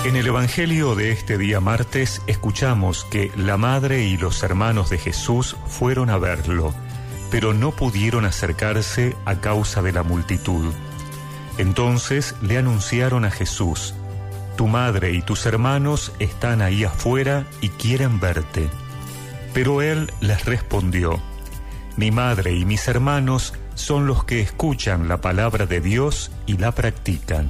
En el Evangelio de este día martes escuchamos que la madre y los hermanos de Jesús fueron a verlo, pero no pudieron acercarse a causa de la multitud. Entonces le anunciaron a Jesús: «Tu madre y tus hermanos están ahí afuera y quieren verte». Pero él les respondió: «Mi madre y mis hermanos son los que escuchan la palabra de Dios y la practican».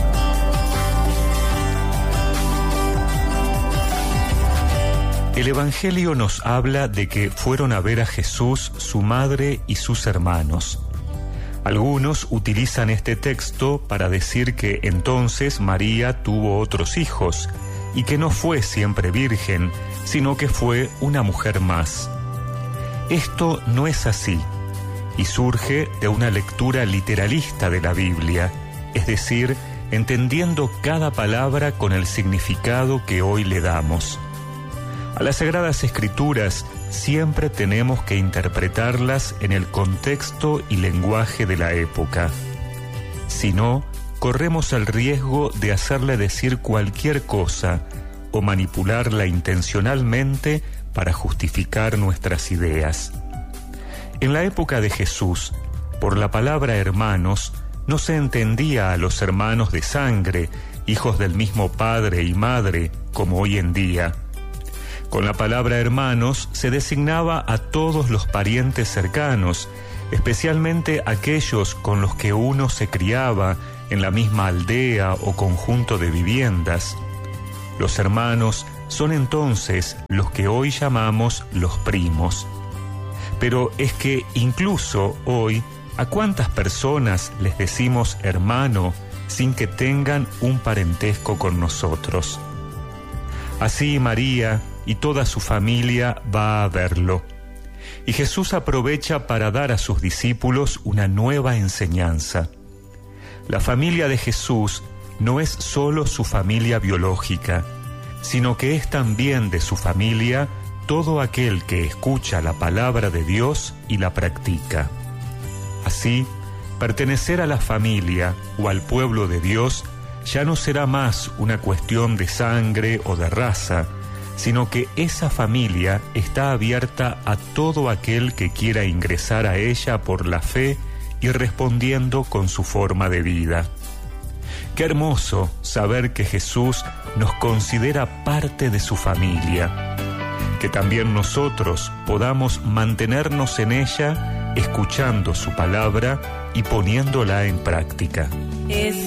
El Evangelio nos habla de que fueron a ver a Jesús su madre y sus hermanos. Algunos utilizan este texto para decir que entonces María tuvo otros hijos y que no fue siempre virgen, sino que fue una mujer más. Esto no es así y surge de una lectura literalista de la Biblia, es decir, entendiendo cada palabra con el significado que hoy le damos. A las Sagradas Escrituras siempre tenemos que interpretarlas en el contexto y lenguaje de la época. Si no, corremos el riesgo de hacerle decir cualquier cosa o manipularla intencionalmente para justificar nuestras ideas. En la época de Jesús, por la palabra hermanos, no se entendía a los hermanos de sangre, hijos del mismo padre y madre, como hoy en día. Con la palabra hermanos se designaba a todos los parientes cercanos, especialmente aquellos con los que uno se criaba en la misma aldea o conjunto de viviendas. Los hermanos son entonces los que hoy llamamos los primos. Pero es que incluso hoy, ¿a cuántas personas les decimos hermano sin que tengan un parentesco con nosotros? Así María y toda su familia va a verlo. Y Jesús aprovecha para dar a sus discípulos una nueva enseñanza. La familia de Jesús no es solo su familia biológica, sino que es también de su familia todo aquel que escucha la palabra de Dios y la practica. Así, pertenecer a la familia o al pueblo de Dios ya no será más una cuestión de sangre o de raza, sino que esa familia está abierta a todo aquel que quiera ingresar a ella por la fe y respondiendo con su forma de vida. Qué hermoso saber que Jesús nos considera parte de su familia, que también nosotros podamos mantenernos en ella, escuchando su palabra y poniéndola en práctica.